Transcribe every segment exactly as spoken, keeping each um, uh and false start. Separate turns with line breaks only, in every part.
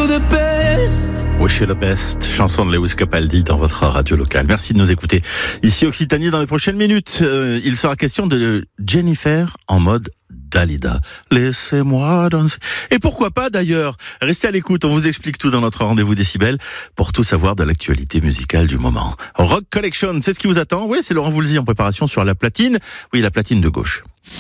you the best.
Wish you the best, chanson de Lewis Capaldi dans votre radio locale. Merci de nous écouter. Ici Occitanie, dans les prochaines minutes, euh, il sera question de Jennifer en mode Dalida. Laissez-moi danser. Et pourquoi pas d'ailleurs? Restez à l'écoute, on vous explique tout dans notre rendez-vous décibel pour tout savoir de l'actualité musicale du moment. Rock Collection, c'est ce qui vous attend? Oui, c'est Laurent Voulzy en préparation sur la platine. Oui, la platine de gauche.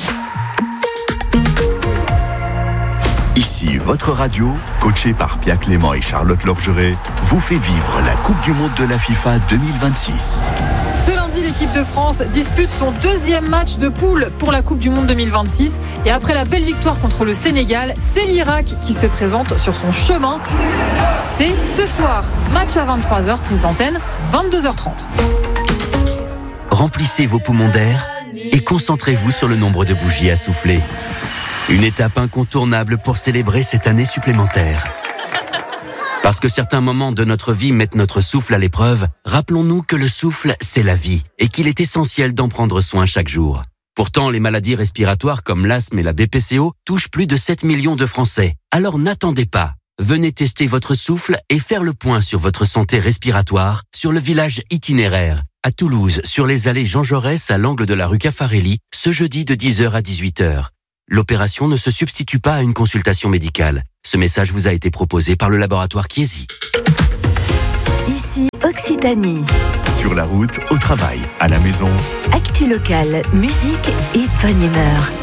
Ici, votre radio, coachée par Pierre Clément et Charlotte Lorgeret, vous fait vivre la Coupe du Monde de la FIFA deux mille vingt-six.
Ce lundi, l'équipe de France dispute son deuxième match de poule pour la Coupe du Monde deux mille vingt-six. Et après la belle victoire contre le Sénégal, c'est l'Irak qui se présente sur son chemin. C'est ce soir, match à vingt-trois heures, prise d'antenne, vingt-deux heures trente.
Remplissez vos poumons d'air et concentrez-vous sur le nombre de bougies à souffler. Une étape incontournable pour célébrer cette année supplémentaire. Parce que certains moments de notre vie mettent notre souffle à l'épreuve, rappelons-nous que le souffle, c'est la vie et qu'il est essentiel d'en prendre soin chaque jour. Pourtant, les maladies respiratoires comme l'asthme et la B P C O touchent plus de sept millions de Français. Alors n'attendez pas. Venez tester votre souffle et faire le point sur votre santé respiratoire sur le village itinéraire, à Toulouse, sur les allées Jean Jaurès à l'angle de la rue Caffarelli, ce jeudi de dix heures à dix-huit heures. L'opération ne se substitue pas à une consultation médicale. Ce message vous a été proposé par le laboratoire Chiesi.
Ici Occitanie.
Sur la route, au travail, à la maison.
Actu locale, musique et bonne humeur.